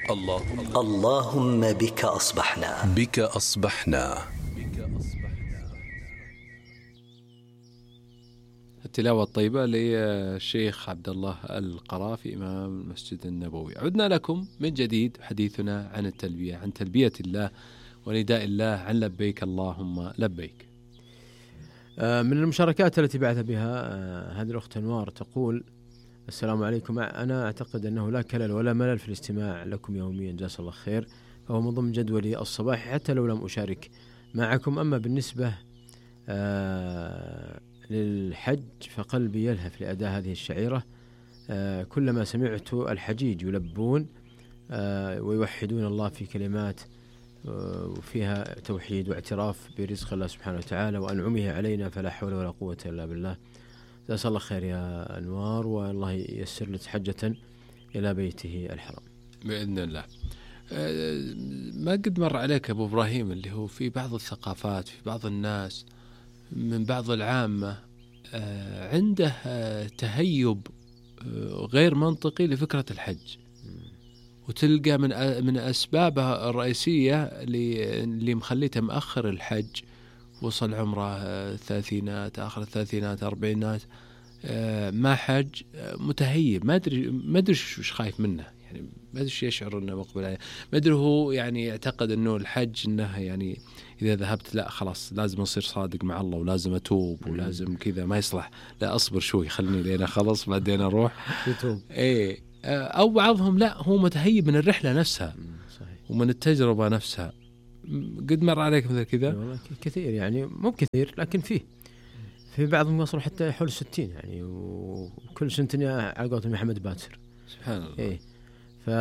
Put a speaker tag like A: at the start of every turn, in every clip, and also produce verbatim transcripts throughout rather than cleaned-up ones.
A: اللهم اللهم بك أصبحنا
B: بك أصبحنا.
C: التلاوة الطيبة للشيخ عبد الله القرافي إمام المسجد النبوي. عدنا لكم من جديد حديثنا عن التلبية، عن تلبية الله ونداء الله، عن لبيك اللهم لبيك.
D: من المشاركات التي بعث بها هذه الأخت أنوار تقول: السلام عليكم، أنا أعتقد أنه لا كلل ولا ملل في الاستماع لكم يوميا، جزاك الله خير، فهو من ضمن جدولي الصباحي حتى لو لم أشارك معكم. أما بالنسبة آه للحج فقلبي يلهف لأداء هذه الشعيرة، آه كلما سمعت الحجيج يلبون آه ويوحدون الله في كلمات آه وفيها توحيد واعتراف برزق الله سبحانه وتعالى وأنعمه علينا، فلا حول ولا قوة إلا بالله. جزاك الله خير يا أنوار، والله ييسر لك حجة إلى بيته الحرام
C: بإذن الله. آه ما قد مر عليك أبو إبراهيم اللي هو في بعض الثقافات، في بعض الناس من بعض العامة آه عنده آه تهيب آه غير منطقي لفكرة الحج، وتلقى من من أسبابها الرئيسية اللي اللي مخليته مأخر الحج، وصل عمره الثلاثينات، آخر الثلاثينات أربعينات آه ما حج، آه متهيب، ما أدري ما أدري وش خايف منه، يعني ما أدري يشعر إنه مقبل عليه، ما أدري هو يعني يعتقد إنه الحج إنه يعني إذا ذهبت لا خلاص لازم أصير صادق مع الله ولازم أتوب ولازم كذا، ما يصلح، لا أصبر شوي خلني لين أخلص بعدين أروح
D: يتوب.
C: إيه، أو بعضهم لا هو متهيب من الرحلة نفسها
D: صحيح.
C: ومن التجربة نفسها. قد مر عليك مثل كذا؟
D: كثير، يعني مو كثير لكن فيه في بعضهم يصلوا حتى حول الستين يعني، وكل سنتين على قولة محمد باتر.
C: سبحان الله.
D: إيه ف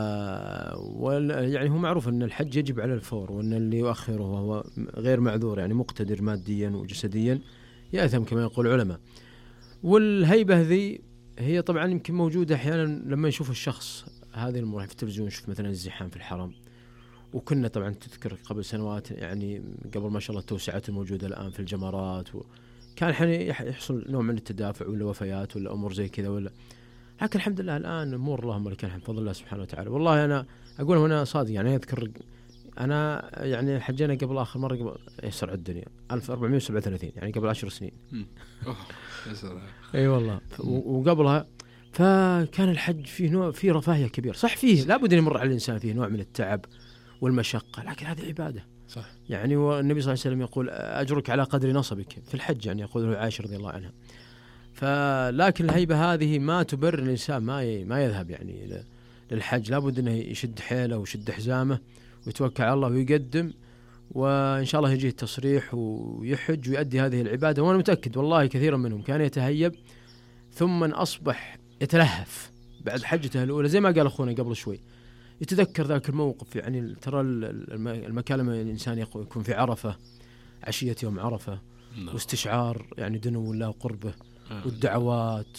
D: وال... يعني هو معروف أن الحج يجب على الفور، وأن اللي يؤخره وهو غير معذور يعني مقتدر ماديا وجسديا يأثم كما يقول العلماء. والهيبة ذي هي طبعا يمكن موجودة أحيانا لما يشوف الشخص هذه المرة في التلفزيون، يشوف مثلا الزحام في الحرم، وكنا طبعا تذكر قبل سنوات يعني قبل ما شاء الله التوسعات الموجودة الآن في الجمرات، وكان حين يحصل نوع من التدافع ولا وفيات ولا أمور زي كذا ولا، لكن الحمد لله الآن أمور اللهم لك الحمد بفضل الله سبحانه وتعالى. والله أنا أقول هنا صادق، يعني أذكر أنا يعني حجينا قبل آخر مرة قبل يسرع الدنيا ألف وأربعمائة وسبعة وثلاثين، يعني قبل عشر سنين. أي والله. وقبلها فكان الحج فيه نوع فيه رفاهية كبير، صح فيه لابد أن يمر على الإنسان فيه نوع من التعب والمشقة، لكن هذه عبادة.
C: صح. يعني
D: والنبي صلى الله عليه وسلم يقول أجرك على قدر نصبك في الحج، يعني يقول عائشة رضي الله عنها. فلكن الهيبة هذه ما تبرر الإنسان ما ما يذهب يعني للحج، لابد أنه يشد حيله ويشد حزامه ويتوكل على الله ويقدم، وإن شاء الله يجيه التصريح ويحج ويؤدي هذه العبادة. وأنا متأكد والله كثيرا منهم كان يتهيب ثم أصبح يتلهف بعد حجته الأولى، زي ما قال أخونا قبل شوي، يتذكر ذاك الموقف. يعني ترى المكان لما الإنسان يكون في عرفة عشية يوم عرفة واستشعار يعني دنو الله وقربه والدعوات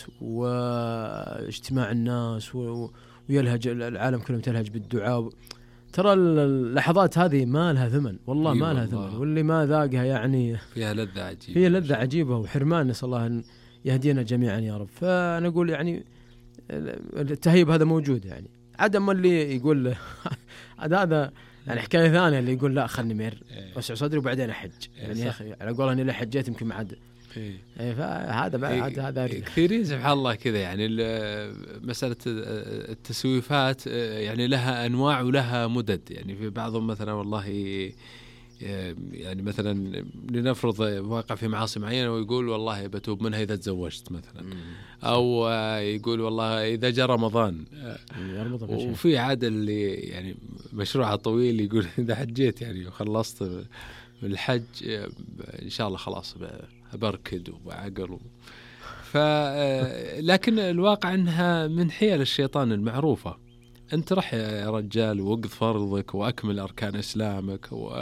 D: واجتماع الناس ويلهج العالم كله تلهج بالدعاء، ترى اللحظات هذه ما لها ثمن والله، ما لها ثمن، واللي ما ذاقها يعني
C: فيها لذة عجيبة،
D: فيها لذة عجيبة وحرمان، نسأل الله أن يهدينا جميعا يا رب. فأنا أقول يعني التهيب هذا موجود، يعني عدم اللي يقول هذا يعني حكاية ثانية، اللي يقول لا خلني مير وسع صدري وبعدين أحج، يعني يا أخي على قولها أني لا حجيت يمكن ما عاد. إيه فهذا بعد هذا
C: كثيرين سبحان الله كذا، يعني مسألة التسويفات يعني لها أنواع ولها مدد. يعني في بعضهم مثلا والله يعني مثلا لنفرض واقع في معاصي معينة ويقول والله بتوب منها إذا تزوجت مثلا، أو يقول والله إذا جاء رمضان. وفي عادة اللي يعني مشروعها طويل يقول إذا حجيت يعني وخلصت الحج إن شاء الله خلاص بركد وبعقل. ف لكن الواقع أنها من حيل الشيطان المعروفة. أنت رح يا رجال وقض فرضك وأكمل أركان إسلامك و...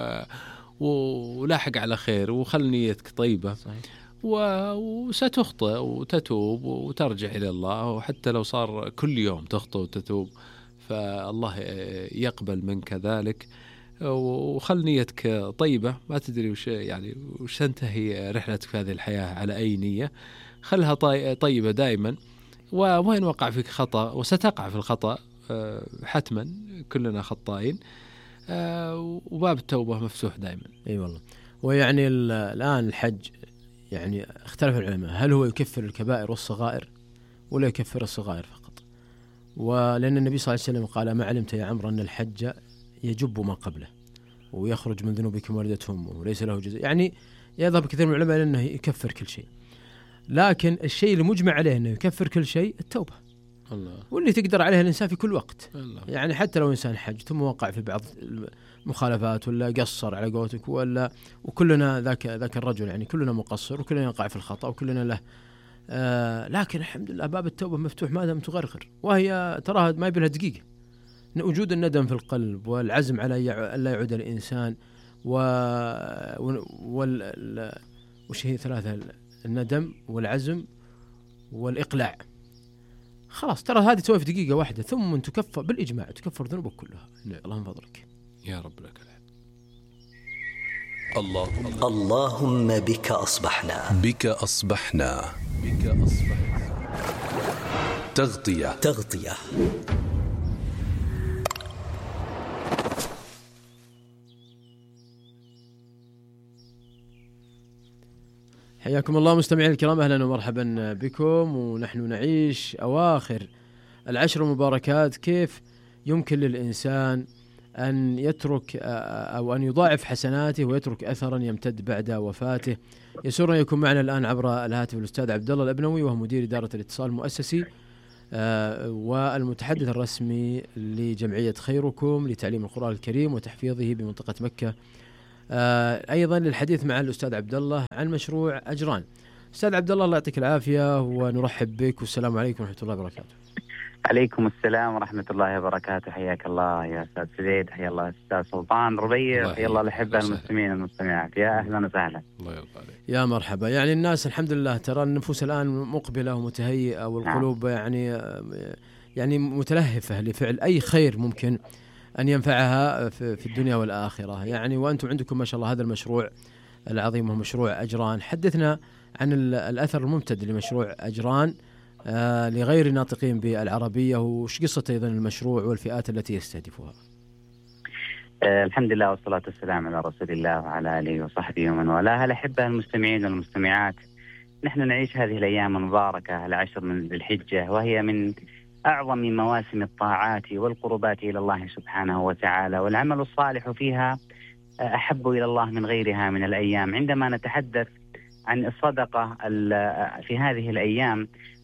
C: ولاحق على خير وخل نيتك طيبة. صحيح. و... وستخطئ وتتوب وترجع إلى الله، وحتى لو صار كل يوم تخطئ وتتوب فالله يقبل منك ذلك، وخل نيتك طيبة. ما تدري وش يعني وش تنتهي رحلتك في هذه الحياة على أي نية، خلها طي... طيبة دائما. ووين وقع فيك خطأ وستقع في الخطأ حتما كلنا خطائين، وباب التوبة مفتوح دائما.
D: اي أيوة والله. ويعني الآن الحج يعني اختلف العلماء هل هو يكفر الكبائر والصغائر ولا يكفر الصغائر فقط، ولأن النبي صلى الله عليه وسلم قال ما علمت يا عمرو أن الحج يجب ما قبله ويخرج من ذنوبكم ولدته أمه وليس له جزاء، يعني يذهب كثير من العلماء أنه يكفر كل شيء، لكن الشيء اللي مجمع عليه أنه يكفر كل شيء التوبة
C: الله.
D: واللي تقدر عليها الإنسان في كل وقت
C: الله.
D: يعني حتى لو إنسان حج ثم وقع في بعض المخالفات ولا قصر على قولتك ولا، وكلنا ذاك ذاك الرجل يعني كلنا مقصر وكلنا يقع في الخطأ وكلنا له آه، لكن الحمد لله باب التوبة مفتوح ما دام تغرغر، وهي تراها ما يبي لها دقيقة، وجود الندم في القلب والعزم على ألا يعود الإنسان و وال وش هي ثلاثة، الندم والعزم والإقلاع، خلاص ترى هذه تسوي في دقيقة واحدة ثم تكفر بالإجماع تكفر ذنوبك كلها. اللهم فضلك
C: يا رب لك الحمد.
A: اللهم اللهم بك أصبحنا
B: بك أصبحنا بك أصبحنا تغطية
A: تغطية
D: حياكم الله مستمعين الكرام، أهلا ومرحبا بكم، ونحن نعيش أواخر العشر المباركات. كيف يمكن للإنسان أن يترك أو أن يضاعف حسناته ويترك أثرا يمتد بعد وفاته؟ يسرنا يكون معنا الآن عبر الهاتف الأستاذ عبد الله الأبنوي، وهو مدير إدارة الاتصال المؤسسي والمتحدث الرسمي لجمعية خيركم لتعليم القرآن الكريم وتحفيظه بمنطقة مكة. أيضا للحديث مع الأستاذ عبد الله عن مشروع أجران. أستاذ عبد الله الله يعطيك العافية ونرحب بك، والسلام عليكم ورحمة الله وبركاته.
E: عليكم السلام ورحمة الله وبركاته، حياك الله يا أستاذ سعيد، حيا الله أستاذ سلطان ربيع، حيا الله الأحبة المسلمين والمستمعات، يا أهلا وسهلا.
C: الله يرضى عليك.
D: يا مرحبا. يعني الناس الحمد لله ترى النفوس الآن مقبلة ومتهيئة والقلوب نعم. يعني يعني متلهفة لفعل أي خير ممكن أن ينفعها في الدنيا والآخرة يعني، وأنتم عندكم ما شاء الله هذا المشروع العظيم هو مشروع أجران. حدثنا عن الأثر الممتد لمشروع أجران آه لغير الناطقين بالعربية، وش قصة أيضا المشروع والفئات التي يستهدفها؟
E: آه الحمد لله والصلاة والسلام على رسول الله وعلى آله وصحبه ومن والاه. الأحبة المستمعين والمستمعات، نحن نعيش هذه الأيام المباركة العشر من ذي الحجة، وهي من أعظم مواسم الطاعات والقربات إلى الله سبحانه وتعالى، والعمل الصالح فيها أحب إلى الله من غيرها من الأيام. عندما نتحدث عن الصدقة في هذه الأيام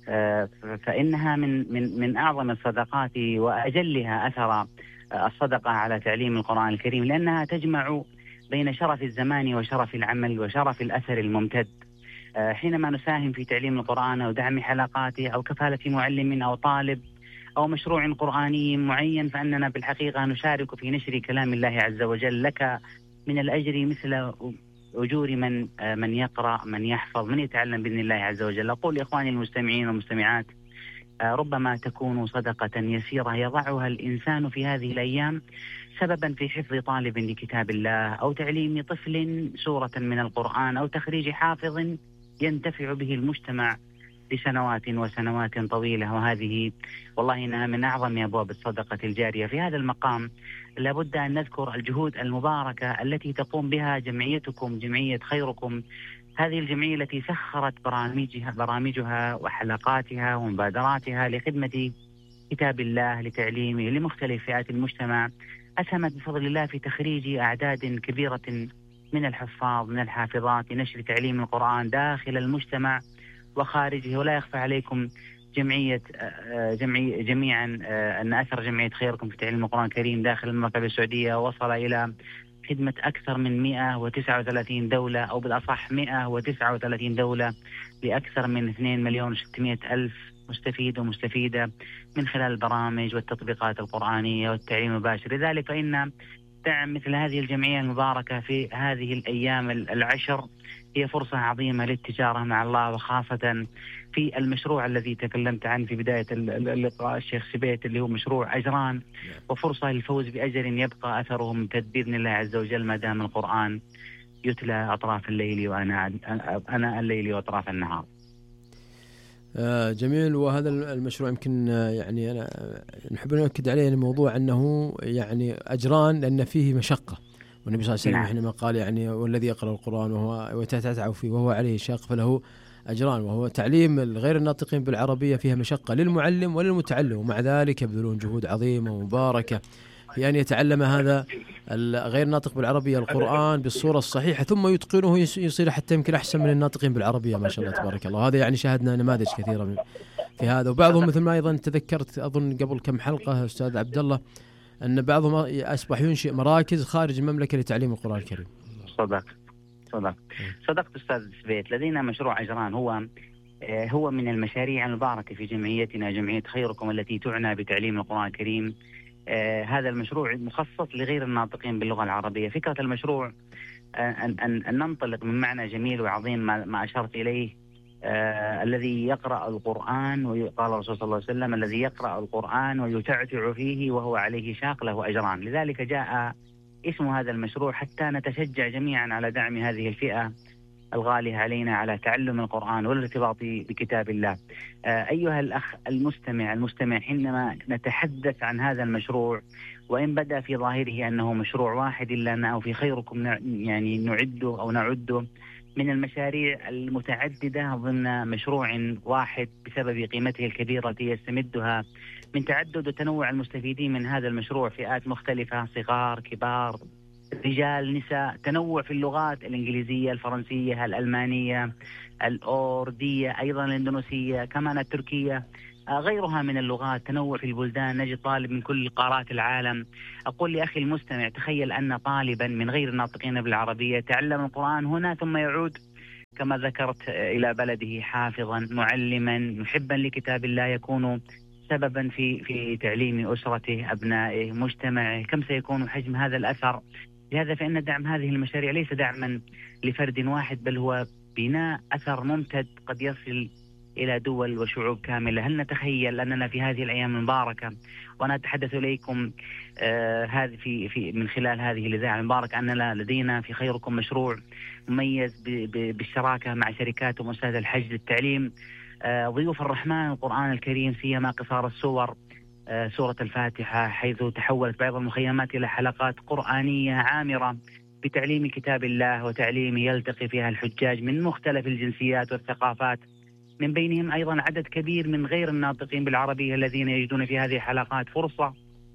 E: فإنها من من من أعظم الصدقات وأجلها أثر الصدقة على تعليم القرآن الكريم، لأنها تجمع بين شرف الزمان وشرف العمل وشرف الأثر الممتد. حينما نساهم في تعليم القرآن أو دعم حلقاته أو كفالة معلم أو طالب أو مشروع قرآني معين، فإننا بالحقيقة نشارك في نشر كلام الله عز وجل، لك من الأجر مثل أجور من من يقرأ من يحفظ من يتعلم بإذن الله عز وجل. أقول لإخواني المستمعين والمستمعات، ربما تكون صدقة يسيرة يضعها الإنسان في هذه الأيام سببا في حفظ طالب لكتاب الله أو تعليم طفل سورة من القرآن أو تخريج حافظ ينتفع به المجتمع لسنوات وسنوات طويلة، وهذه والله إنها من أعظم أبواب الصدقة الجارية. في هذا المقام لابد أن نذكر الجهود المباركة التي تقوم بها جمعيتكم جمعية خيركم، هذه الجمعية التي سخرت برامجها برامجها وحلقاتها ومبادراتها لخدمة كتاب الله لتعليمه لمختلف فئات المجتمع، أسهمت بفضل الله في تخريج أعداد كبيرة من الحفاظ من الحافظات لنشر تعليم القرآن داخل المجتمع وخارجه. ولا يخفى عليكم جمعية جمعي جميعا أن أثر جمعية خيركم في تعليم القرآن الكريم داخل المملكة السعودية وصل إلى خدمة أكثر من مئة وتسعة وثلاثين دولة، أو بالأصح مئة وتسعة وثلاثين دولة لأكثر من اثنين مليون وستمائة ألف مستفيد ومستفيدة من خلال البرامج والتطبيقات القرآنية والتعليم المباشر. لذلك فإن دعم مثل هذه الجمعية المباركة في هذه الأيام العشر هي فرصة عظيمة للتجارة مع الله، وخاصة في المشروع الذي تكلمت عنه في بداية اللقاء الشيخ سبيت اللي هو مشروع أجران، وفرصة للفوز بأجر يبقى أثره ممتد بإذن الله عز وجل ما دام القرآن يتلى أطراف الليل وأنا أنا الليل وأطراف النهار.
D: آه جميل. وهذا المشروع يمكن آه يعني أنا نحب نؤكد عليه الموضوع أنه يعني أجران لأن فيه مشقة، والنبي صلى الله عليه وسلم حينما قال يعني والذي يقرأ القرآن وهو ويتتعب فيه وهو عليه شاق فله أجران، وهو تعليم غير الناطقين بالعربية فيها مشقة للمعلم وللمتعلم، ومع ذلك يبذلون جهود عظيمة ومباركة في أن يتعلم هذا غير الناطق بالعربية القرآن بالصورة الصحيحة ثم يتقنه يصير حتى يمكن أحسن من الناطقين بالعربية ما شاء الله تبارك الله. هذا يعني شاهدنا نماذج كثيرة في هذا، وبعضهم مثل ما أيضا تذكرت أظن قبل كم حلقة أستاذ عبد الله أن بعضهم أصبح ينشئ مراكز خارج المملكة لتعليم القرآن الكريم.
E: صدق صدق صدقت أستاذ سبيت. لدينا مشروع أجران هو هو من المشاريع المباركة في جمعيتنا جمعية خيركم التي تعنى بتعليم القرآن الكريم. آه هذا المشروع مخصص لغير الناطقين باللغة العربية. فكرة المشروع آه أن, أن, أن ننطلق من معنى جميل وعظيم ما, ما أشرت إليه، آه الذي يقرأ القرآن، وقال الرسول صلى الله عليه وسلم الذي يقرأ القرآن ويتعتع فيه وهو عليه شاق له أجران. لذلك جاء اسم هذا المشروع حتى نتشجع جميعا على دعم هذه الفئة الغالية علينا على تعلم القرآن والارتباط بكتاب الله. آه أيها الأخ المستمع المستمع حينما نتحدث عن هذا المشروع، وإن بدأ في ظاهره أنه مشروع واحد إلا أنه في خيركم يعني نعده أو نعده من المشاريع المتعددة ضمن مشروع واحد بسبب قيمته الكبيرة التي يستمدها من تعدد وتنوع المستفيدين من هذا المشروع، فئات مختلفة، صغار كبار رجال نساء، تنوع في اللغات الإنجليزية الفرنسية الألمانية الأوردية أيضا الإندونيسية كمان التركية غيرها من اللغات، تنوع في البلدان، نجد طالب من كل قارات العالم. أقول لأخي المستمع تخيل أن طالبا من غير الناطقين بالعربية تعلم القرآن هنا ثم يعود كما ذكرت إلى بلده حافظا معلما محبا لكتاب الله، يكون سببا في في تعليم أسرته أبنائه مجتمعه. كم سيكون حجم هذا الأثر؟ لهذا فإن دعم هذه المشاريع ليس دعما لفرد واحد، بل هو بناء أثر ممتد قد يصل إلى دول وشعوب كاملة. هل نتخيل أننا في هذه الأيام المباركة وأنا أتحدث إليكم آه هذه في في من خلال هذه الإذاعة المباركة أننا لدينا في خيركم مشروع مميز بالشراكة مع شركات ومؤسسات الحج للتعليم آه ضيوف الرحمن القرآن الكريم، سيما قصار السور آه سورة الفاتحة، حيث تحولت بعض المخيمات إلى حلقات قرآنية عامرة بتعليم كتاب الله وتعليم يلتقي فيها الحجاج من مختلف الجنسيات والثقافات، من بينهم أيضا عدد كبير من غير الناطقين بالعربية الذين يجدون في هذه الحلقات فرصة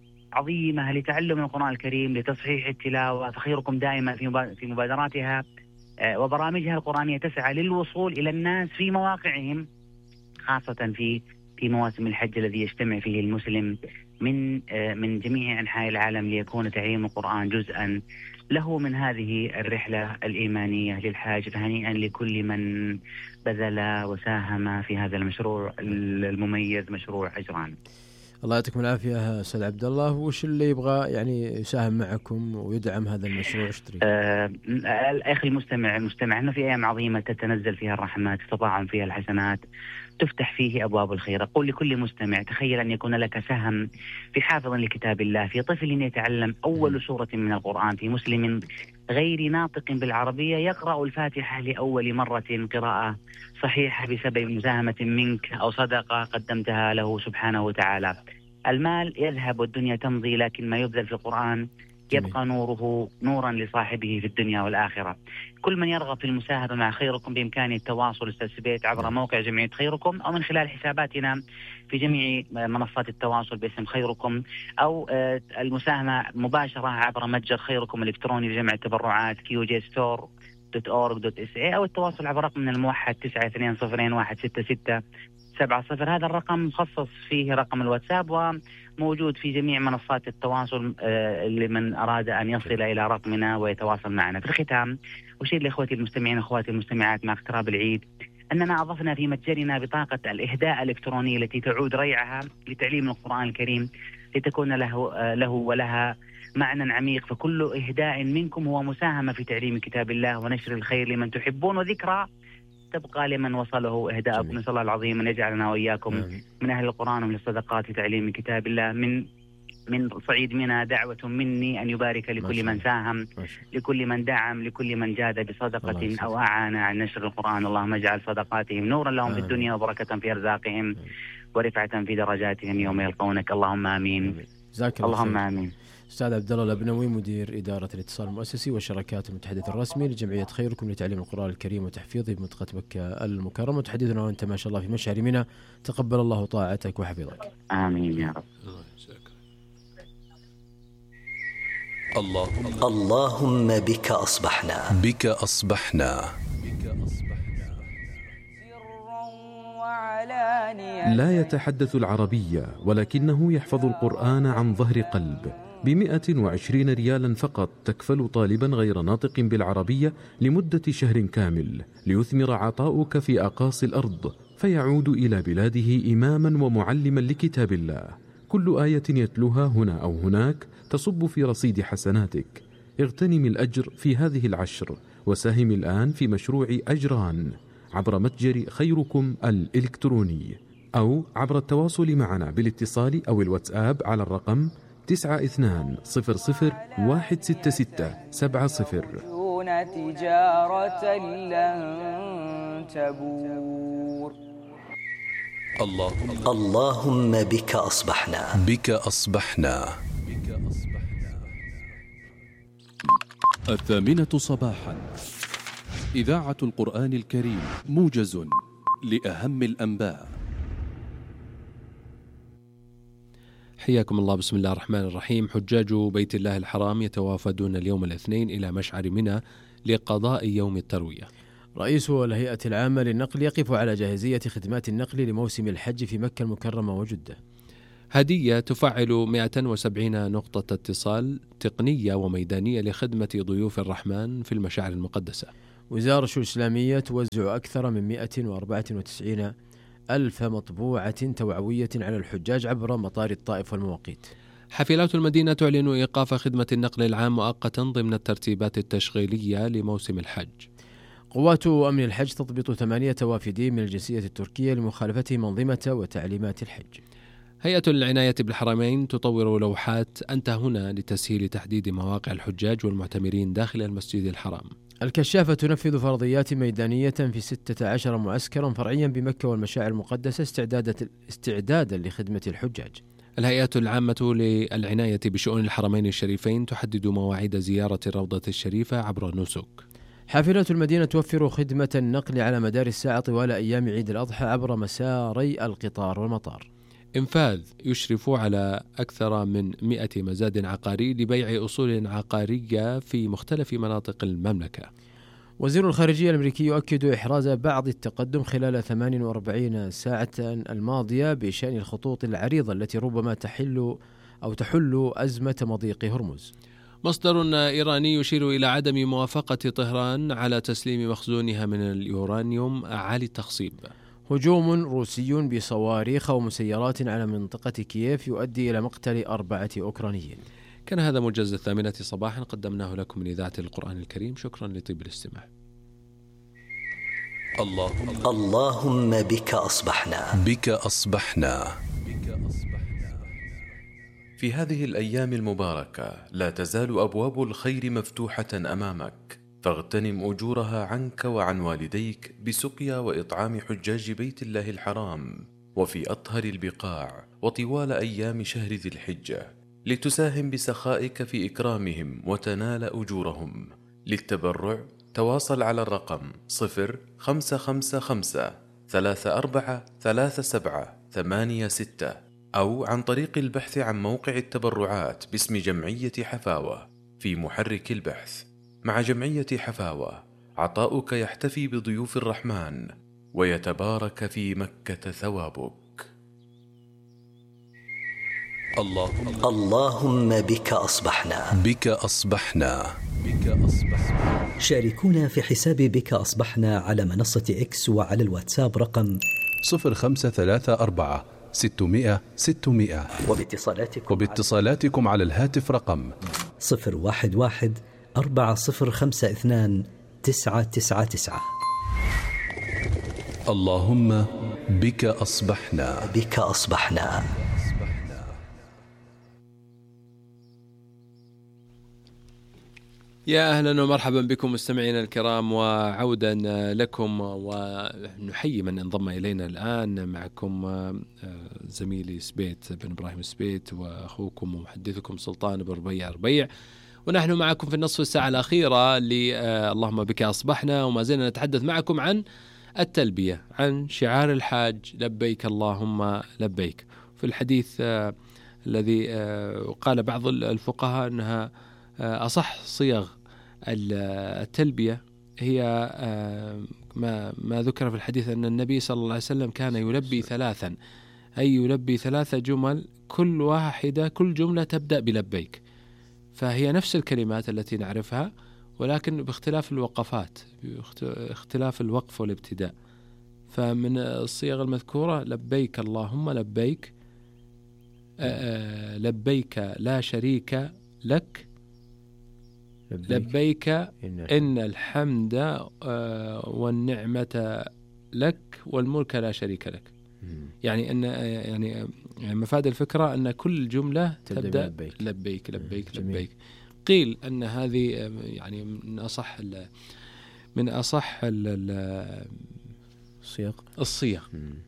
E: عظيمة لتعلم القرآن الكريم لتصحيح التلاوة. فخيركم دائما في مبادراتها وبرامجها القرآنية تسعى للوصول إلى الناس في مواقعهم، خاصة في في مواسم الحج الذي يجتمع فيه المسلم من من جميع أنحاء العالم ليكون تعليم القرآن جزءا له من هذه الرحلة الإيمانية للحاج. فهنيئا لكل من بذل وساهم في هذا المشروع المميز مشروع أجران.
D: الله يعطيكم العافية أستاذ عبد الله. وش اللي يبغى يعني يساهم معكم ويدعم هذا المشروع اشتري؟
E: آه أخي المستمع المستمع أنه في أيام عظيمة تتنزل فيها الرحمات، تتضاعف فيها الحسنات، تفتح فيه أبواب الخير. أقول لكل مستمع تخيل أن يكون لك سهم في حافظ لكتاب الله، في طفل يتعلم أول سورة من القرآن، في مسلم غير ناطق بالعربية يقرأ الفاتحة لأول مرة قراءة صحيحة بسبب مساهمة منك أو صدقة قدمتها له سبحانه وتعالى. المال يذهب والدنيا تمضي، لكن ما يبذل في القرآن يبقى نوره نورا لصاحبه في الدنيا والآخرة. كل من يرغب في المساهمة مع خيركم بإمكانه التواصل أستاذ سبيت عبر موقع جمعية خيركم أو من خلال حساباتنا في جميع منصات التواصل باسم خيركم، أو المساهمة مباشرة عبر متجر خيركم الإلكتروني لجمع التبرعات كيو جي ستور دوت أورغ دوت إس إيه، أو التواصل عبر رقمنا الموحد تسعة اثنين صفرين واحد ستة ستة سبعة صفر. هذا الرقم مخصص فيه رقم الواتساب وموجود في جميع منصات التواصل لمن أراد أن يصل إلى رقمنا ويتواصل معنا. في الختام أشير لإخوتي المستمعين وأخواتي المستمعات مع اقتراب العيد أننا أضفنا في متجرنا بطاقة الإهداء الإلكترونية التي تعود ريعها لتعليم القرآن الكريم لتكون له له ولها معنى عميق. فكل إهداء منكم هو مساهمة في تعليم كتاب الله ونشر الخير لمن تحبون، وذكرى تبقى لمن وصله إهداءكم. نسأل الله العظيم أن يجعلنا وإياكم من أهل القرآن ومن الصدقات في تعليم كتاب الله. من من صعيد منى دعوة مني أن يبارك لكل من ساهم، لكل من دعم، لكل من جاد بصدقة أو أعان عن نشر القرآن. اللهم اجعل صدقاتهم نورا لهم في الدنيا وبركة في أرزاقهم ورفعة في درجاتهم يوم يلقونك. اللهم آمين. اللهم آمين.
D: أستاذ عبد الله الأبنوي، مدير إدارة الاتصال المؤسسي والشراكات المتحدث الرسمي لجمعية خيركم لتعليم القرآن الكريم وتحفيظه بمنطقة مكة المكرمة، متحدثنا وأنت ما شاء الله في مشعر منى، تقبل الله طاعتك وحفظك.
E: آمين يا رب.
B: اللهم
A: اللهم بك أصبحنا
B: بك أصبحنا
F: لا يتحدث العربية ولكنه يحفظ القرآن عن ظهر قلب. بمئة وعشرين ريالا فقط تكفل طالبا غير ناطق بالعربية لمدة شهر كامل، ليثمر عطاؤك في أقاصي الأرض فيعود إلى بلاده إماما ومعلما لكتاب الله. كل آية يتلوها هنا أو هناك تصب في رصيد حسناتك. اغتنم الأجر في هذه العشر وساهم الآن في مشروع أجران عبر متجر خيركم الإلكتروني أو عبر التواصل معنا بالاتصال أو الواتساب على الرقم تسعة اثنان صفر صفر واحد ستة ستة سبعة صفر.
G: تجارة لن تبور.
B: اللهم
A: اللهم بك أصبحنا
B: بك أصبحنا
H: الثامنة صباحا، إذاعة القرآن الكريم، موجز لأهم الأنباء.
C: حياكم الله. بسم الله الرحمن الرحيم. حجاج بيت الله الحرام يتوافدون اليوم الاثنين إلى مشعر منى لقضاء يوم التروية.
D: رئيس الهيئة العامة للنقل يقف على جاهزية خدمات النقل لموسم الحج في مكة المكرمة وجدة.
C: هدية تفعل مئة وسبعين نقطة اتصال تقنية وميدانية لخدمة ضيوف الرحمن في المشاعر المقدسة.
D: وزارة الإسلامية توزع أكثر من مئة وأربعة وتسعين ألف مطبوعة توعوية على الحجاج عبر مطار الطائف والمواقيت.
C: حافلات المدينة تعلن إيقاف خدمة النقل العام مؤقتا ضمن الترتيبات التشغيلية لموسم الحج.
D: قوات أمن الحج تضبط ثمانية وافدين من الجنسية التركية لمخالفتهم منظمة وتعليمات الحج.
C: هيئة العناية بالحرمين تطور لوحات أنت هنا لتسهيل تحديد مواقع الحجاج والمعتمرين داخل المسجد الحرام.
D: الكشافة تنفذ فرضيات ميدانية في ستة عشر معسكرا فرعيا بمكة والمشاعر المقدسة استعدادا استعدادا لخدمة الحجاج.
C: الهيئة العامة للعناية بشؤون الحرمين الشريفين تحدد مواعيد زيارة الروضة الشريفة عبر النسك.
D: حافلات المدينة توفر خدمة النقل على مدار الساعة طوال أيام عيد الأضحى عبر مساري القطار والمطار.
C: إنفاذ يشرف على أكثر من مئة مزاد عقاري لبيع أصول عقارية في مختلف مناطق المملكة.
D: وزير الخارجية الأمريكي يؤكد إحراز بعض التقدم خلال ثمان وأربعين ساعة الماضية بشأن الخطوط العريضة التي ربما تحل أو تحل أزمة مضيق هرمز.
C: مصدر إيراني يشير إلى عدم موافقة طهران على تسليم مخزونها من اليورانيوم عالي التخصيب.
D: هجوم روسي بصواريخ ومسيرات على منطقة كييف يؤدي إلى مقتل أربعة أوكرانيين.
C: كان هذا موجز الثامنة صباحا قدمناه لكم من إذاعة القرآن الكريم. شكرا لطيب الاستماع.
B: اللهم
A: اللهم بك أصبحنا
B: بك أصبحنا
F: في هذه الأيام المباركة لا تزال أبواب الخير مفتوحة أمامك، فاغتنم أجورها عنك وعن والديك بسقيا وإطعام حجاج بيت الله الحرام وفي أطهر البقاع وطوال أيام شهر ذي الحجة، لتساهم بسخائك في إكرامهم وتنال أجورهم. للتبرع تواصل على الرقم صفر خمسة خمسة خمسة ثلاثة أربعة ثلاثة سبعة ثمانية ستة أو عن طريق البحث عن موقع التبرعات باسم جمعية حفاوة في محرك البحث. مع جمعية حفاوة عطاؤك يحتفي بضيوف الرحمن ويتبارك في مكة ثوابك.
B: اللهم
A: اللهم بك أصبحنا
B: بك أصبحنا بك أصبحنا
A: شاركونا في حساب بك أصبحنا على منصة إكس وعلى الواتساب رقم
B: صفر خمسة ثلاثة أربعة ستمائة ستمائة
A: وباتصالاتكم
B: وباتصالاتكم على الهاتف رقم
A: صفر واحد واحد أربعة صفر خمسة اثنان تسعة تسعة تسعة.
B: اللهم بك أصبحنا
A: بك أصبحنا.
C: يا أهلا ومرحبا بكم مستمعينا الكرام، وعودا لكم، ونحيي من انضم إلينا الآن. معكم زميلي سبيت بن إبراهيم سبيت، وأخوكم ومحدثكم سلطان بن ربيع ربيع، ونحن معكم في النصف الساعة الأخيرة اللهم بك أصبحنا، وما زلنا نتحدث معكم عن التلبية، عن شعار الحاج لبيك اللهم لبيك. في الحديث الذي قال بعض الفقهاء أنها أصح صيغ التلبية هي ما ما ذكر في الحديث أن النبي صلى الله عليه وسلم كان يلبي ثلاثا، أي يلبي ثلاث جمل، كل واحدة كل جملة تبدأ بلبيك، فهي نفس الكلمات التي نعرفها ولكن باختلاف الوقفات، باختلاف الوقف والابتداء. فمن الصيغ المذكورة لبيك اللهم لبيك، لبيك لا شريك لك، لبيك, لبيك إن الحمد والنعمة لك والملك لا شريك لك. يعني أن يعني مفاد الفكرة أن كل جملة تبدأ لبيك لبيك لبيك, لبيك. قيل أن هذه يعني من أصح من أصح
D: الصيغ
C: الصيغ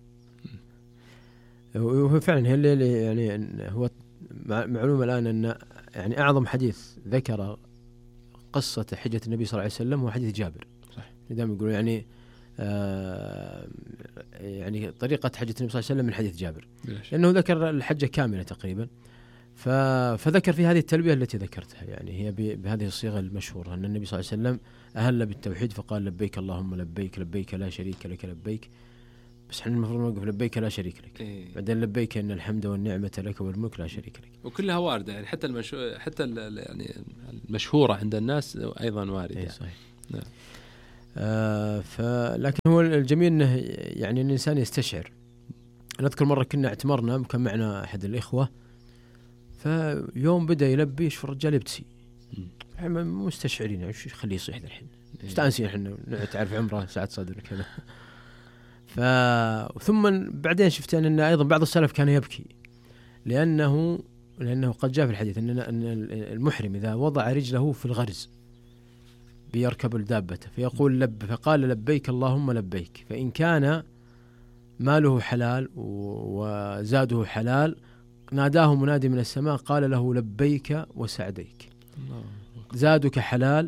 D: وهو فعلا هي اللي يعني هو معلومة الآن أن يعني أعظم حديث ذكر قصة حجة النبي صلى الله عليه وسلم هو حديث جابر. صح. دائما يقولوا يعني آه يعني طريقة حجة النبي صلى الله عليه وسلم من حديث جابر، لأنه ذكر الحجة كاملة تقريبا، فذكر في هذه التلبية التي ذكرتها، يعني هي بهذه الصيغة المشهورة أن النبي صلى الله عليه وسلم أهل بالتوحيد فقال لبيك اللهم لبيك، لبيك لا شريك لك لبيك، بس احنا المفروض نوقف لبيك لا شريك لك. إيه. بعدين لبيك ان الحمد والنعمه لك والملك لا شريك لك،
C: وكلها وارده يعني حتى المشو... حتى يعني المشهوره عند الناس ايضا وارده.
D: إيه صحيح. نعم. آه فلكن هو الجميل انه يعني الانسان يستشعر. انا اذكر مره كنا اعتمرنا، كان معنا احد الاخوه، فيوم بدا يلبي يشوف الرجال يبتسي، احنا مستشعرين ايش يخليه يصيح الحين، مستانسين احنا تعرف عمره ساعه صدر كذا. ف ثم بعدين شفت أن أيضا بعض السلف كان يبكي، لأنه لأنه قد جاء في الحديث أن أن المحرم إذا وضع رجله في الغرز بيركب الدابة فيقول لب فقال لبيك اللهم لبيك، فإن كان ماله حلال وزاده حلال ناداه منادي من السماء قال له لبيك وسعديك، زادك حلال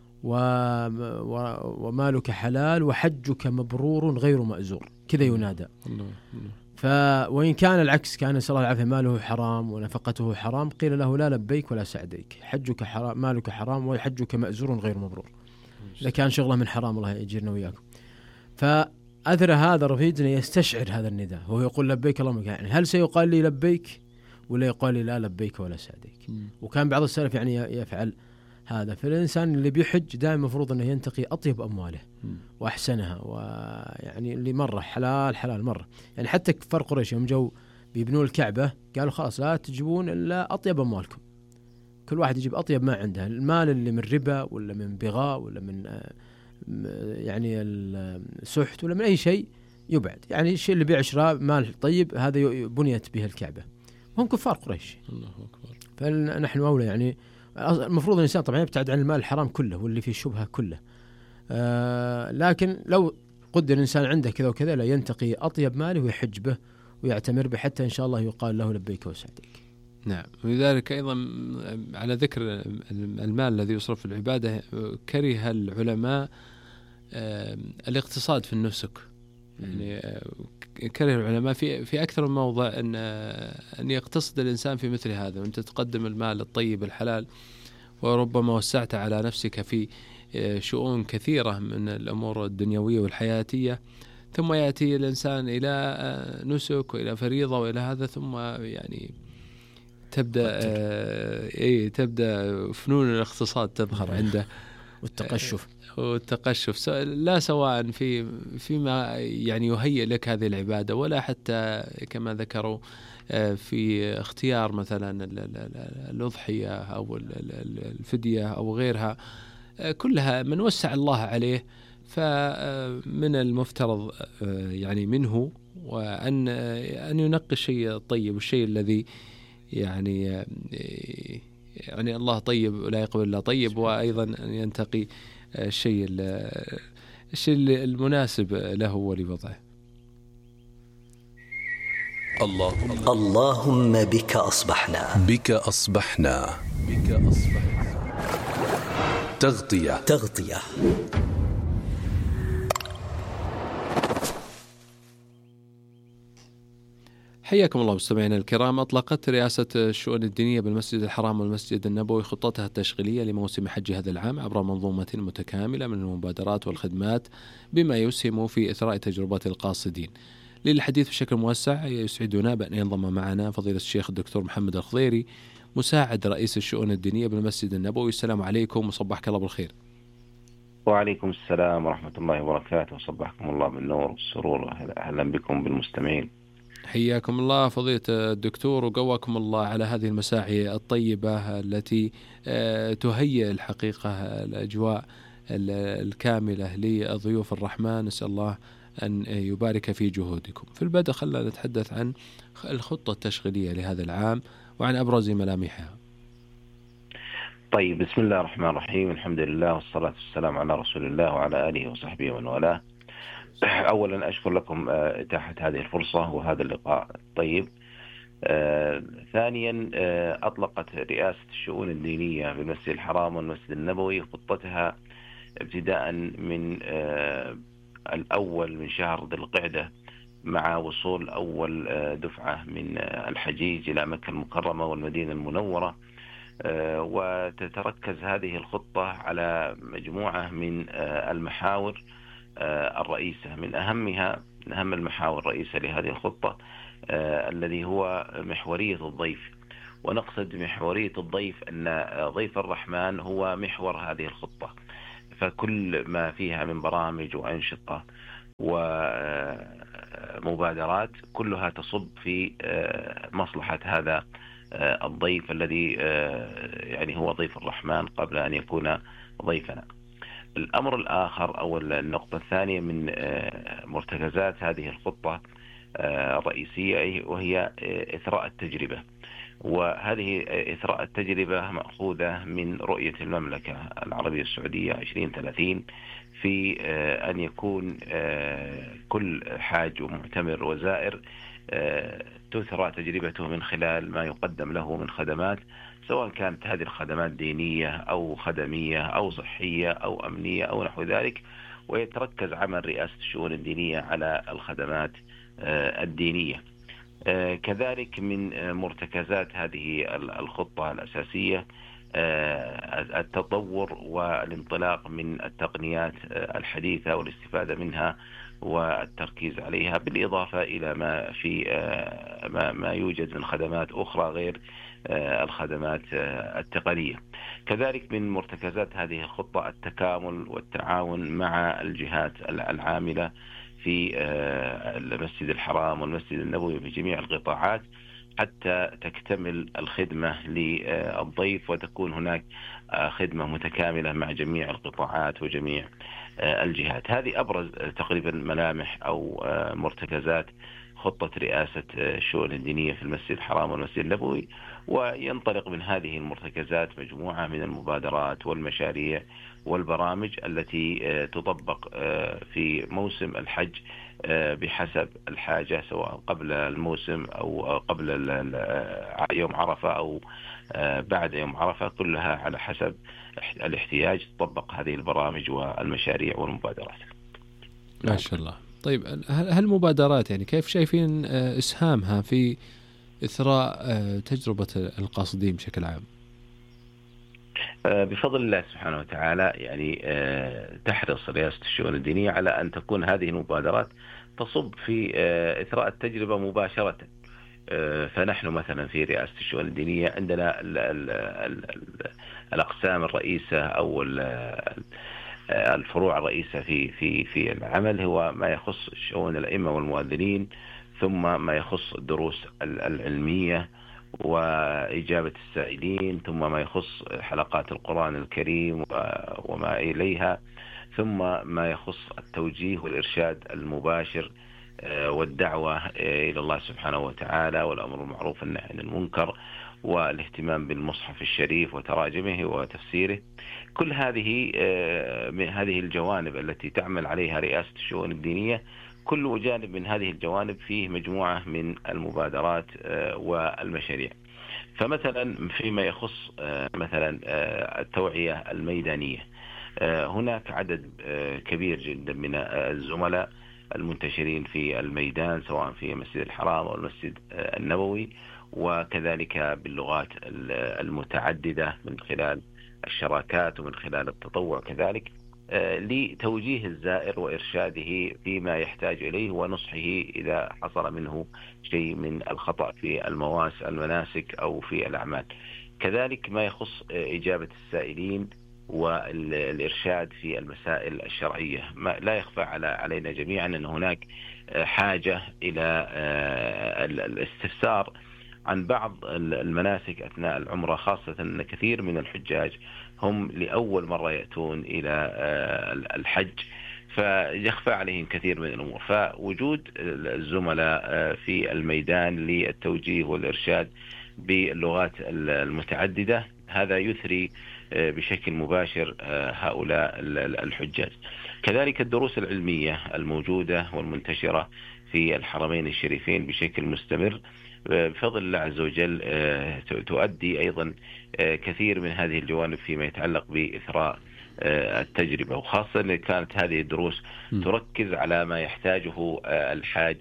D: ومالك حلال وحجك مبرور غير مأزور، كذا ينادى. ف وإن كان العكس، كان صلى الله عليه وسلم ماله حرام ونفقته حرام، قيل له لا لبيك ولا سعديك، حجك حرام مالك حرام وحجك مأزور غير مبرور، إذا كان شغله من حرام الله يجيرنا وياكم. فأثر هذا رفيدنا يستشعر هذا النداء، هو يقول لبيك اللهم، يعني هل سيقال لي لبيك ولا يقال لي لا لبيك ولا سعديك؟ وكان بعض السلف يعني يفعل هذا. فالإنسان اللي بيحج دائما المفروض أنه ينتقي أطيب أمواله وأحسنها، ويعني اللي مرة حلال حلال مرة. يعني حتى كفار قريش يوم جو بيبنوا الكعبة قالوا خلاص لا تجيبون إلا أطيب أموالكم، كل واحد يجيب أطيب ما عنده، المال اللي من ربا ولا من بغاء ولا من يعني السحت ولا من أي شيء يبعد، يعني الشيء اللي بيع شراء مال طيب هذا بنيت به الكعبة، هم كفار قريش. الله أكبر. فنحن أولى يعني المفروض الإنسان طبعا يبتعد عن المال الحرام كله واللي فيه شبهة كله، آه لكن لو قدر الإنسان عنده كذا وكذا لا ينتقي أطيب ماله ويحج به ويعتمر به حتى إن شاء الله يقال له لبيك وسعديك.
C: نعم. ولذلك أيضا على ذكر المال الذي يصرف في العبادة، كره العلماء آه الاقتصاد في النسك، يعني آه كره العلماء في في أكثر من موضع أن أن يقتصد الإنسان في مثل هذا، وأنت تقدم المال الطيب الحلال وربما وسعت على نفسك في شؤون كثيرة من الأمور الدنيوية والحياتية، ثم يأتي الإنسان إلى نسك وإلى فريضة وإلى هذا، ثم يعني تبدأ إيه تبدأ فنون الاقتصاد تظهر عنده
D: والتقشف
C: والتقشف لا سواء في فيما يعني يهيئ لك هذه العبادة، ولا حتى كما ذكروا في اختيار مثلا الأضحية أو الفدية أو غيرها، كلها من وسع الله عليه فمن المفترض يعني منه وأن أن ينقي الشيء الطيب والشيء الذي يعني يعني الله طيب ولا يقبل إلا طيب، وأيضا أن ينتقي الشيء الشيء المناسب له ولوضعه.
B: اللهم
A: اللهم بك أصبحنا
B: بك أصبحنا بك أصبحنا تغطية
A: تغطية.
C: حياكم الله مستمعينا الكرام. أطلقت رئاسة الشؤون الدينية بالمسجد الحرام والمسجد النبوي خطتها التشغيلية لموسم حج هذا العام عبر منظومة متكاملة من المبادرات والخدمات بما يسهم في إثراء تجربة القاصدين. للحديث بشكل موسع يسعدنا بأن ينضم معنا فضيلة الشيخ الدكتور محمد الخضيري مساعد رئيس الشؤون الدينية بالمسجد النبوي. السلام عليكم وصبحك الله بالخير.
I: وعليكم السلام ورحمة الله وبركاته، وصبحكم الله بالنور والسرور. أهلا بكم بالمستمعين.
C: حياكم الله فضيلة الدكتور وقواكم الله على هذه المساعي الطيبة التي تهيئ الحقيقة الأجواء الكاملة لضيوف الرحمن. نسأل الله أن يبارك في جهودكم. في البدء خلنا نتحدث عن الخطة التشغيلية لهذا العام وعن أبرز ملامحها.
I: طيب، بسم الله الرحمن الرحيم، الحمد لله والصلاة والسلام على رسول الله وعلى آله وصحبه ومن والاه. أولا أشكر لكم إتاحة هذه الفرصة وهذا اللقاء الطيب. آه، ثانيا آه، أطلقت رئاسة الشؤون الدينية بالمسجد الحرام والمسجد النبوي خطتها ابتداء من آه، الأول من شهر ذي القعدة مع وصول أول آه، دفعة من آه، الحجيج إلى مكة المكرمة والمدينة المنورة. آه، وتتركز هذه الخطة على مجموعة من آه، المحاور الرئيسة. من أهمها من أهم المحاور الرئيسة لهذه الخطة آه الذي هو محورية الضيف. ونقصد محورية الضيف أن ضيف الرحمن هو محور هذه الخطة، فكل ما فيها من برامج وأنشطة ومبادرات كلها تصب في آه مصلحة هذا آه الضيف الذي آه يعني هو ضيف الرحمن قبل أن يكون ضيفنا. الأمر الآخر أو النقطة الثانية من مرتكزات هذه الخطة الرئيسية وهي إثراء التجربة. وهذه إثراء التجربة مأخوذة من رؤية المملكة العربية السعودية عشرين ثلاثين في أن يكون كل حاج ومعتمر وزائر تثرى تجربته من خلال ما يقدم له من خدمات، سواء كانت هذه الخدمات دينية أو خدمية أو صحية أو أمنية أو نحو ذلك. ويتركز عمل رئاسة الشؤون الدينية على الخدمات الدينية. كذلك من مرتكزات هذه الخطة الأساسية التطور والانطلاق من التقنيات الحديثة والاستفادة منها والتركيز عليها، بالإضافة إلى ما في ما ما يوجد من خدمات أخرى غير الخدمات التقنية. كذلك من مرتكزات هذه الخطة التكامل والتعاون مع الجهات العاملة في المسجد الحرام والمسجد النبوي في جميع القطاعات حتى تكتمل الخدمة للضيف وتكون هناك خدمة متكاملة مع جميع القطاعات وجميع الجهات. هذه أبرز تقريبا ملامح أو مرتكزات خطة رئاسة الشؤون الدينية في المسجد الحرام والمسجد النبوي. وينطلق من هذه المرتكزات مجموعة من المبادرات والمشاريع والبرامج التي تطبق في موسم الحج بحسب الحاجة، سواء قبل الموسم أو قبل يوم عرفة أو بعد يوم عرفة، كلها على حسب الاحتياج تطبق هذه البرامج والمشاريع والمبادرات.
C: ما شاء الله. طيب، هالمبادرات يعني كيف شايفين إسهامها في إثراء تجربة القاصدين بشكل عام؟
I: بفضل الله سبحانه وتعالى يعني تحرص رئاسة الشؤون الدينية على أن تكون هذه المبادرات تصب في إثراء التجربة مباشرة. فنحن مثلا في رئاسة الشؤون الدينية عندنا ال ال ال ال الأقسام الرئيسة أو الفروع الرئيسة في في في العمل هو ما يخص شؤون الأئمة والمؤذنين، ثم ما يخص الدروس العلمية وإجابة السائلين، ثم ما يخص حلقات القرآن الكريم وما إليها، ثم ما يخص التوجيه والإرشاد المباشر والدعوة إلى الله سبحانه وتعالى والأمر بالمعروف والنهي عن المنكر، والاهتمام بالمصحف الشريف وتراجمه وتفسيره. كل هذه من هذه الجوانب التي تعمل عليها رئاسة الشؤون الدينية، كل جانب من هذه الجوانب فيه مجموعة من المبادرات والمشاريع. فمثلا فيما يخص مثلا التوعية الميدانية، هناك عدد كبير جدا من الزملاء المنتشرين في الميدان، سواء في مسجد الحرام أو المسجد النبوي، وكذلك باللغات المتعددة من خلال الشراكات ومن خلال التطوع كذلك، لتوجيه الزائر وإرشاده فيما يحتاج إليه ونصحه إذا حصل منه شيء من الخطأ في المواس المناسك أو في الأعمال. كذلك ما يخص إجابة السائلين والإرشاد في المسائل الشرعية. ما لا يخفى على علينا جميعا أن هناك حاجة إلى الاستفسار عن بعض المناسك أثناء العمرة، خاصة أن كثير من الحجاج هم لأول مرة يأتون إلى الحج، فيخفى عليهم كثير من الأمور. فوجود الزملاء في الميدان للتوجيه والإرشاد باللغات المتعددة هذا يثري بشكل مباشر هؤلاء الحجاج. كذلك الدروس العلمية الموجودة والمنتشرة في الحرمين الشريفين بشكل مستمر بفضل الله عز وجل تؤدي أيضا كثير من هذه الجوانب فيما يتعلق بإثراء التجربة، وخاصة أن كانت هذه الدروس تركز على ما يحتاجه الحاج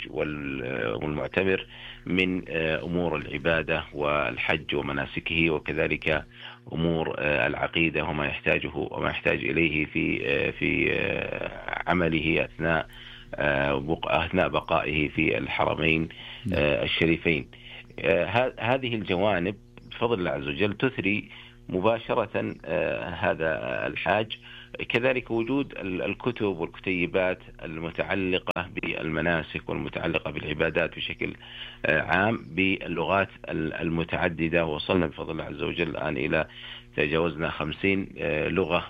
I: والمعتمر من أمور العبادة والحج ومناسكه، وكذلك أمور العقيدة وما يحتاجه وما يحتاج إليه في في عمله أثناء أثناء بقائه في الحرمين الشريفين. هذه الجوانب بفضل الله عز وجل تثري مباشرة هذا الحاج. كذلك وجود الكتب والكتيبات المتعلقة بالمناسك والمتعلقة بالعبادات بشكل عام باللغات المتعددة، وصلنا بفضل الله عز وجل الآن إلى تجاوزنا خمسين لغة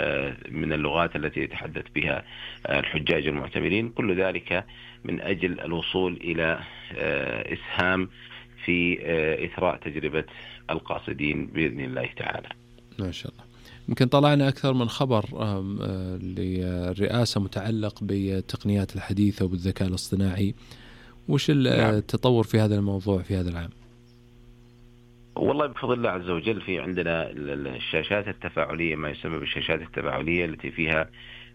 I: من اللغات التي يتحدث بها الحجاج المعتمرين، كل ذلك من أجل الوصول إلى إسهام في إثراء تجربة القاصدين بإذن الله تعالى.
C: ما شاء الله. يمكن طلعنا أكثر من خبر للرئاسة متعلق بالتقنيات الحديثة وبالذكاء الاصطناعي. وش التطور في هذا الموضوع في هذا العام؟
I: والله بفضل الله عز وجل في عندنا الشاشات التفاعلية، ما يسمى بالشاشات التفاعلية، التي فيها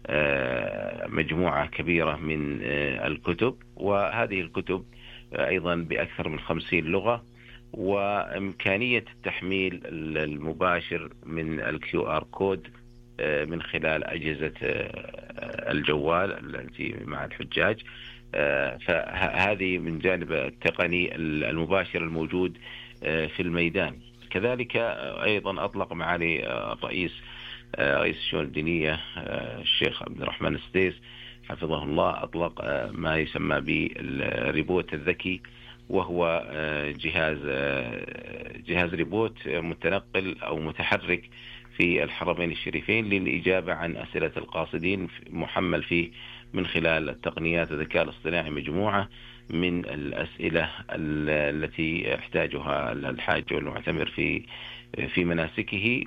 I: مجموعة كبيرة من الكتب، وهذه الكتب أيضا بأكثر من خمسين لغة، وإمكانية التحميل المباشر من الكيو آر كود من خلال أجهزة الجوال التي مع الحجاج. فهذه من جانب التقني المباشر الموجود في الميدان. كذلك أيضا أطلق معالي الرئيس رئيس الشؤون الدينية الشيخ عبد الرحمن السديس حفظه الله، أطلق ما يسمى بالريبوت الذكي، وهو جهاز جهاز ريبوت متنقل أو متحرك في الحرمين الشريفين للإجابة عن أسئلة القاصدين، محمل فيه من خلال التقنيات الذكاء الاصطناعي مجموعة من الأسئلة التي يحتاجها الحاج والمعتمر في في مناسكه،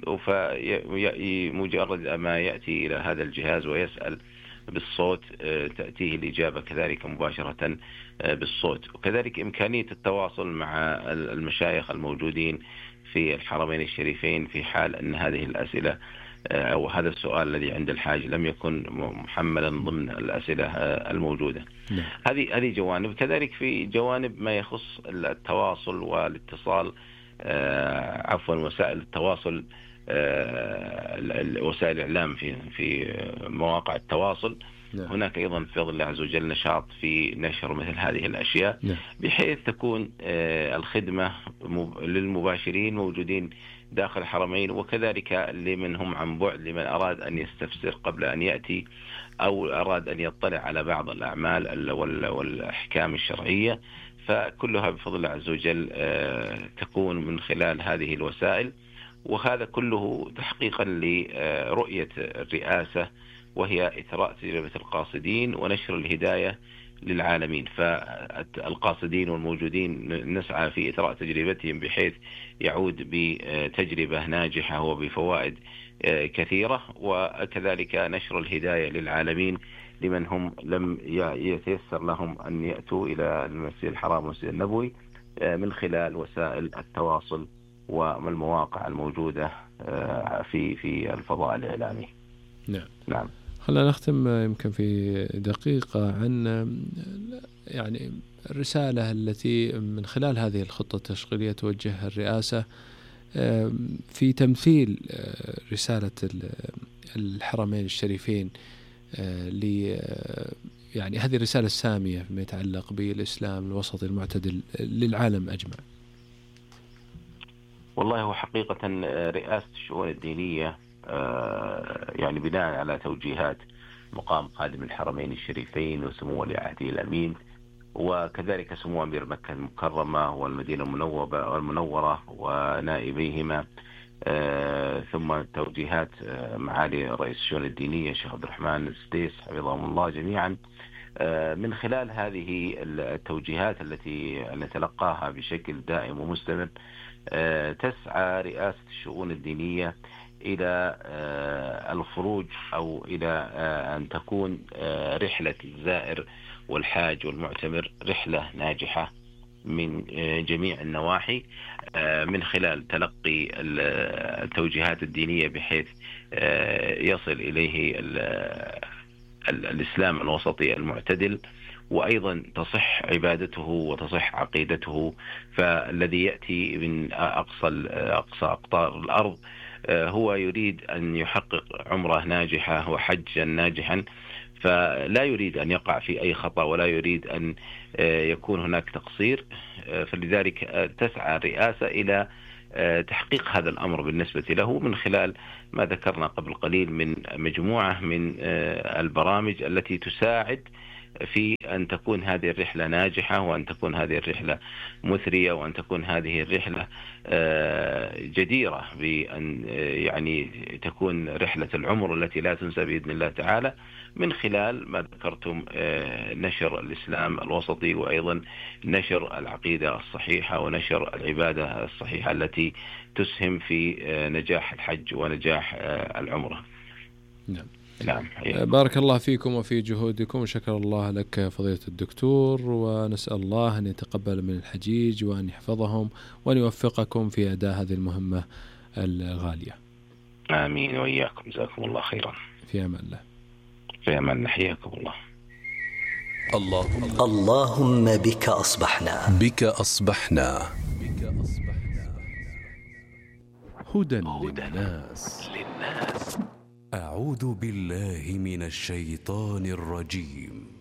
I: فمجرد ما يأتي إلى هذا الجهاز ويسأل بالصوت تأتيه الإجابة كذلك مباشرة بالصوت. وكذلك إمكانية التواصل مع المشايخ الموجودين في الحرمين الشريفين في حال أن هذه الأسئلة أو هذا السؤال الذي عند الحاج لم يكن محملا ضمن الأسئلة الموجودة. هذه هذه جوانب. كذلك في جوانب ما يخص التواصل والاتصال، عفوا وسائل التواصل، وسائل الإعلام في في مواقع التواصل. نعم. هناك أيضا بفضل الله عز وجل نشاط في نشر مثل هذه الأشياء. نعم. بحيث تكون الخدمة للمباشرين موجودين داخل الحرمين، وكذلك لمن هم عن بعد، لمن أراد أن يستفسر قبل أن يأتي أو أراد أن يطلع على بعض الأعمال والأحكام الشرعية، فكلها بفضل الله عز وجل تكون من خلال هذه الوسائل. وهذا كله تحقيقا لرؤية الرئاسة، وهي إثراء تجربة القاصدين ونشر الهداية للعالمين. فالقاصدين والموجودين نسعى في إثراء تجربتهم بحيث يعود بتجربة ناجحة وبفوائد كثيرة، وكذلك نشر الهداية للعالمين لمن هم لم يتيسر لهم أن يأتوا إلى المسجد الحرام والمسجد النبوي من خلال وسائل التواصل والمواقع الموجودة في في الفضاء الإعلامي.
C: نعم.
I: نعم.
C: خلينا نختم يمكن في دقيقة عن يعني الرسالة التي من خلال هذه الخطة التشغيلية توجهها الرئاسة في تمثيل رسالة الحرمين الشريفين ل يعني هذه الرسالة السامية فيما يتعلق بالإسلام الوسطي المعتدل للعالم أجمع.
I: والله هو حقيقة رئاسة الشؤون الدينية يعني بناء على توجيهات مقام خادم الحرمين الشريفين وسمو ولي عهده الأمين، وكذلك سمو أمير مكة المكرمة والمدينة المنورة ونائبيهما، ثم توجيهات معالي رئيس الشؤون الدينية الشيخ عبد الرحمن السديس حفظهم الله جميعا. من خلال هذه التوجيهات التي نتلقاها بشكل دائم ومستمر تسعى رئاسة الشؤون الدينية إلى الخروج أو إلى أن تكون رحلة الزائر والحاج والمعتمر رحلة ناجحة من جميع النواحي، من خلال تلقي التوجيهات الدينية بحيث يصل إليه الإسلام الوسطي المعتدل، وأيضا تصح عبادته وتصح عقيدته. فالذي يأتي من أقصى أقصى أقطار الأرض هو يريد أن يحقق عمرة ناجحة وحجا ناجحا، فلا يريد أن يقع في أي خطأ ولا يريد أن يكون هناك تقصير. فلذلك تسعى الرئاسة إلى تحقيق هذا الأمر بالنسبة له من خلال ما ذكرنا قبل قليل من مجموعة من البرامج التي تساعد في أن تكون هذه الرحلة ناجحة، وأن تكون هذه الرحلة مثرية، وأن تكون هذه الرحلة جديرة بأن يعني تكون رحلة العمر التي لا تنسى بإذن الله تعالى، من خلال ما ذكرتم نشر الإسلام الوسطي، وأيضا نشر العقيدة الصحيحة ونشر العبادة الصحيحة التي تسهم في نجاح الحج ونجاح العمرة.
C: نعم.
I: نعم.
C: بارك الله فيكم وفي جهودكم، وشكر الله لك فضيلة الدكتور، ونسأل الله أن يتقبل من الحجيج وأن يحفظهم وأن يوفقكم في أداء هذه المهمة الغالية.
I: آمين وإياكم، جزاكم الله خيرا.
C: في أمان الله.
I: في أمان الله، حياكم الله.
H: اللهم
A: اللهم بك أصبحنا
B: بك أصبحنا
H: هدى للناس.
B: أعوذ بالله من الشيطان الرجيم.